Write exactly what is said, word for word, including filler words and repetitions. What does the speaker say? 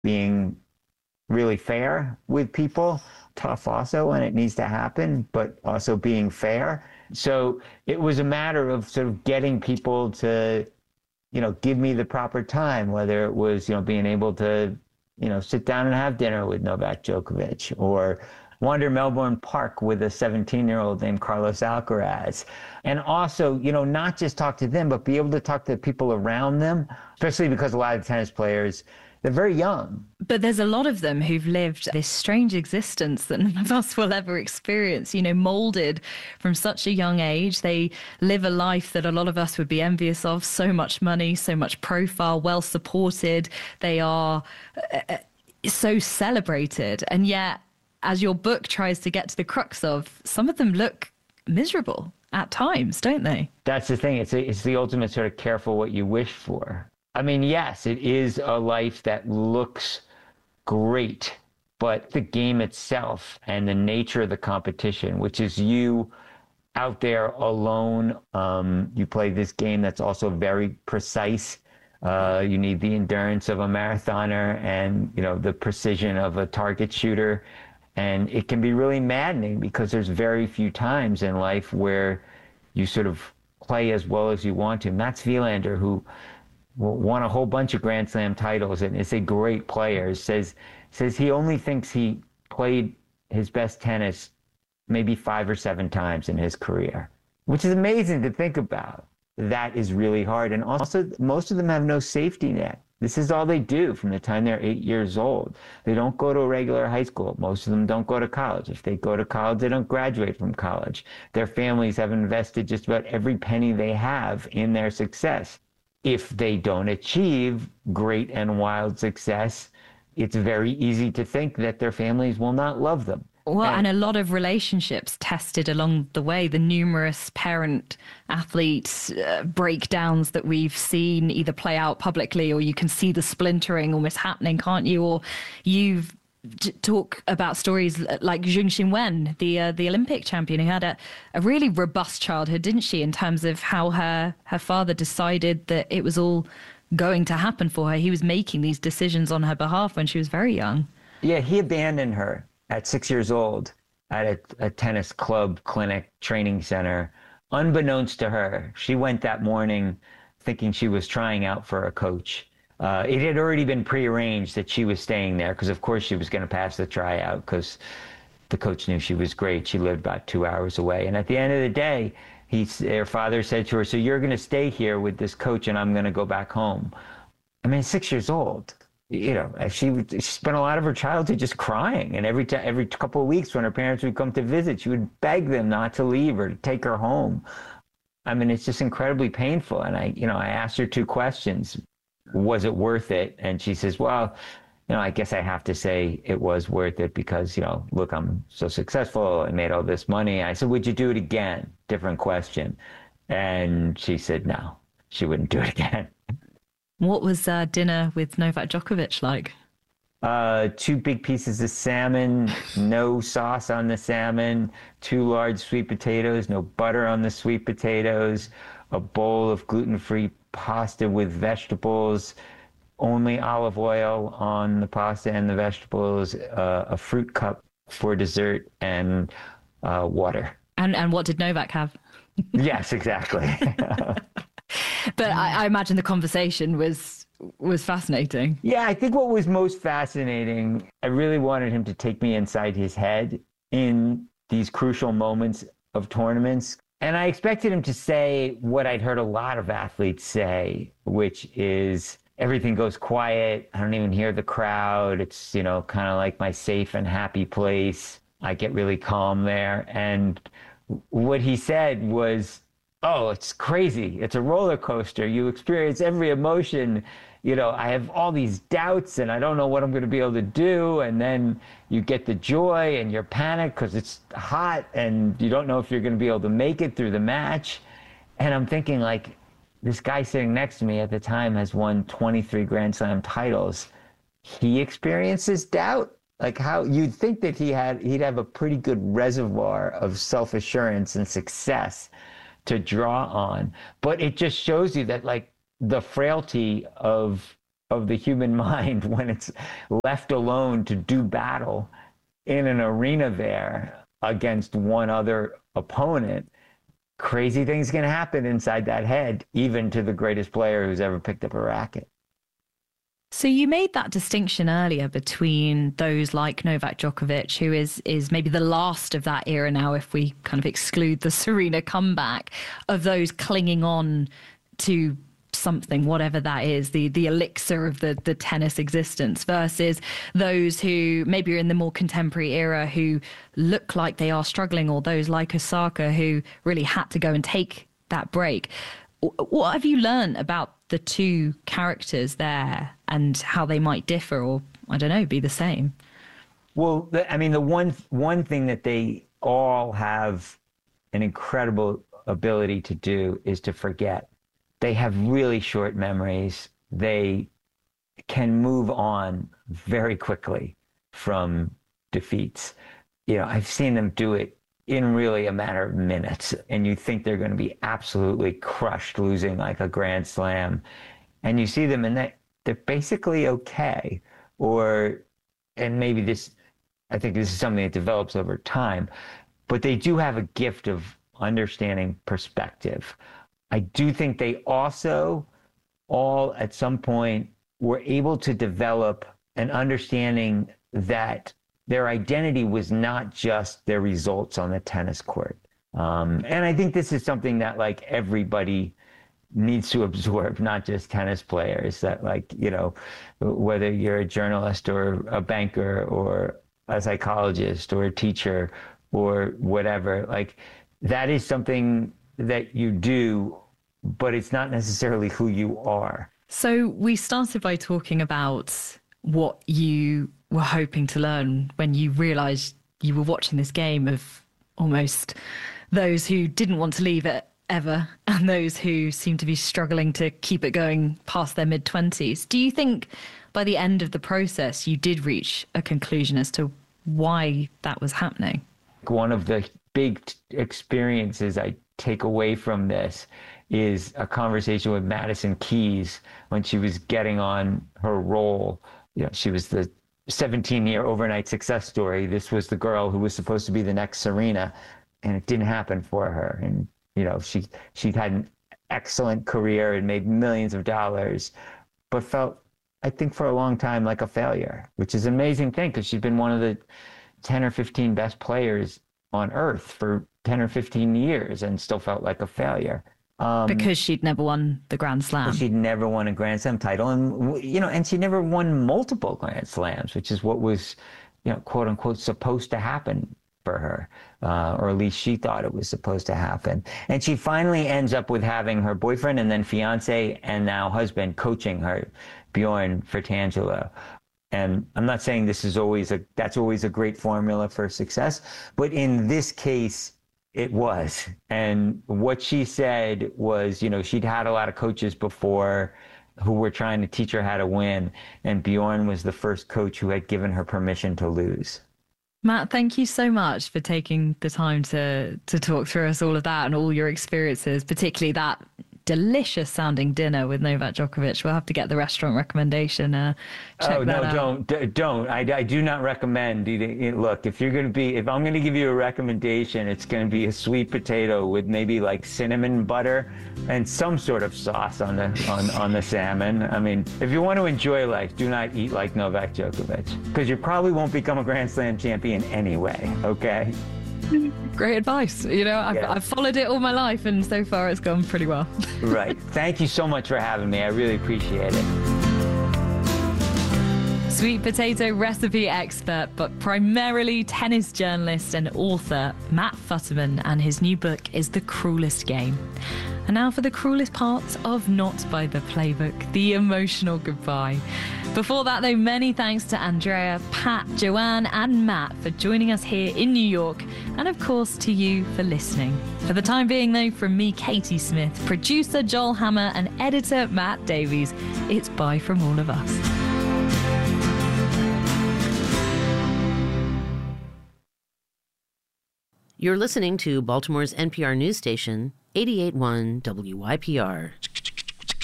being really fair with people, tough also when it needs to happen, but also being fair. So it was a matter of sort of getting people to, you know, give me the proper time, whether it was, you know, being able to, you know, sit down and have dinner with Novak Djokovic, or wander Melbourne Park with a seventeen-year-old named Carlos Alcaraz. And also, you know, not just talk to them, but be able to talk to the people around them, especially because a lot of tennis players, they're very young. But there's a lot of them who've lived this strange existence that none of us will ever experience, you know, molded from such a young age. They live a life that a lot of us would be envious of. So much money, so much profile, well supported. They are uh, so celebrated. And yet, as your book tries to get to the crux of, some of them look miserable at times, don't they? That's the thing. It's, a, it's the ultimate sort of careful what you wish for. I mean, yes, it is a life that looks great, but the game itself and the nature of the competition, which is you out there alone, um, you play this game that's also very precise. Uh, you need the endurance of a marathoner and, you know, the precision of a target shooter. And it can be really maddening because there's very few times in life where you sort of play as well as you want to. Mats Wilander, who won a whole bunch of Grand Slam titles and is a great player, says says he only thinks he played his best tennis maybe five or seven times in his career, which is amazing to think about. That is really hard. And also, most of them have no safety net. This is all they do from the time they're eight years old. They don't go to a regular high school. Most of them don't go to college. If they go to college, they don't graduate from college. Their families have invested just about every penny they have in their success. If they don't achieve great and wild success, it's very easy to think that their families will not love them. Well, and, and a lot of relationships tested along the way. The numerous parent athlete uh, breakdowns that we've seen either play out publicly, or you can see the splintering almost happening, can't you? Or you've talk about stories like Zheng Xinwen, the uh, the Olympic champion, who had a, a really robust childhood, didn't she, in terms of how her, her father decided that it was all going to happen for her. He was making these decisions on her behalf when she was very young. Yeah, he abandoned her at six years old at a, a tennis club, clinic, training center, unbeknownst to her. She went that morning thinking she was trying out for a coach. Uh, it had already been prearranged that she was staying there because, of course, she was going to pass the tryout because the coach knew she was great. She lived about two hours away. And at the end of the day, he, her father said to her, so you're going to stay here with this coach and I'm going to go back home. I mean, six years old. You know, she, she spent a lot of her childhood just crying. And every, t- every couple of weeks when her parents would come to visit, she would beg them not to leave or to take her home. I mean, it's just incredibly painful. And I, you know, I asked her two questions. Was it worth it? And she says, well, you know, I guess I have to say it was worth it because, you know, look, I'm so successful. I made all this money. I said, would you do it again? Different question. And she said, no, she wouldn't do it again. What was uh, dinner with Novak Djokovic like? Uh, two big pieces of salmon, no sauce on the salmon, two large sweet potatoes, no butter on the sweet potatoes, a bowl of gluten-free pasta with vegetables, only olive oil on the pasta and the vegetables, uh, a fruit cup for dessert, and uh, water. And and what did Novak have? Yes, exactly. But I, I imagine the conversation was was fascinating. Yeah, I think what was most fascinating, I really wanted him to take me inside his head in these crucial moments of tournaments. And I expected him to say what I'd heard a lot of athletes say, which is everything goes quiet. I don't even hear the crowd. It's, you know, kind of like my safe and happy place. I get really calm there. And what he said was, oh, it's crazy. It's a roller coaster. You experience every emotion. You know, I have all these doubts and I don't know what I'm going to be able to do. And then you get the joy and you're panicked because it's hot and you don't know if you're going to be able to make it through the match. And I'm thinking, like, this guy sitting next to me at the time has won twenty-three Grand Slam titles. He experiences doubt. Like, how you'd think that he had, he'd have a pretty good reservoir of self-assurance and success to draw on. But it just shows you that, like, the frailty of of the human mind when it's left alone to do battle in an arena there against one other opponent. Crazy things can happen inside that head, even to the greatest player who's ever picked up a racket. So you made that distinction earlier between those like Novak Djokovic, who is is maybe the last of that era now, if we kind of exclude the Serena comeback, of those clinging on to something, whatever that is, the the elixir of the the tennis existence, versus those who maybe are in the more contemporary era who look like they are struggling, or those like Osaka who really had to go and take that break. What have you learned about the two characters there and how they might differ, or, I don't know, be the same? Well, I mean, the one one thing that they all have an incredible ability to do is to forget. They have really short memories. They can move on very quickly from defeats. You know, I've seen them do it in really a matter of minutes, and you think they're going to be absolutely crushed losing like a Grand Slam, and you see them and they, they're basically okay. Or, and maybe this, I think this is something that develops over time, but they do have a gift of understanding perspective. I do think they also all at some point were able to develop an understanding that their identity was not just their results on the tennis court. Um, and I think this is something that like everybody needs to absorb, not just tennis players, that like, you know, whether you're a journalist or a banker or a psychologist or a teacher or whatever, like that is something that you do, but it's not necessarily who you are. So we started by talking about what you were hoping to learn when you realised you were watching this game of almost those who didn't want to leave it ever and those who seem to be struggling to keep it going past their mid-twenties. Do you think by the end of the process you did reach a conclusion as to why that was happening? One of the big experiences I take away from this is a conversation with Madison Keys when she was getting on her roll. You know, she was the seventeen-year overnight success story. This was the girl who was supposed to be the next Serena, and it didn't happen for her. And, you know, she she had an excellent career and made millions of dollars, but felt, I think, for a long time like a failure, which is an amazing thing because she's been one of the ten or fifteen best players on earth for ten or fifteen years and still felt like a failure. Um, because she'd never won the Grand Slam. She'd never won a Grand Slam title. And, you know, and she never won multiple Grand Slams, which is what was, you know, quote unquote, supposed to happen for her. Uh, or at least she thought it was supposed to happen. And she finally ends up with having her boyfriend and then fiance and now husband coaching her, Bjorn Fratangelo. And I'm not saying this is always a, that's always a great formula for success, but in this case, it was. And what she said was, you know, she'd had a lot of coaches before who were trying to teach her how to win. And Bjorn was the first coach who had given her permission to lose. Matt, thank you so much for taking the time to, to talk through us all of that and all your experiences, particularly that delicious sounding dinner with Novak Djokovic. We'll have to get the restaurant recommendation. Uh, check oh, that no, out. don't, don't. I, I do not recommend eating. Look, if you're going to be, if I'm going to give you a recommendation, it's going to be a sweet potato with maybe like cinnamon butter and some sort of sauce on the, on, on the salmon. I mean, if you want to enjoy life, do not eat like Novak Djokovic because you probably won't become a Grand Slam champion anyway, okay? Great advice. You know, I've, yeah. I've followed it all my life and so far it's gone pretty well. Right. Thank you so much for having me. I really appreciate it. Sweet potato recipe expert, but primarily tennis journalist and author Matt Futterman, and his new book is The Cruelest Game. And now for the cruelest parts of Not by the Playbook, the emotional goodbye. Before that, though, many thanks to Andrea, Pat, Joanne, and Matt for joining us here in New York, and of course to you for listening. For the time being, though, from me, Katie Smith, producer Joel Hammer, and editor Matt Davies, it's bye from all of us. You're listening to Baltimore's N P R news station, eighty-eight point one W Y P R.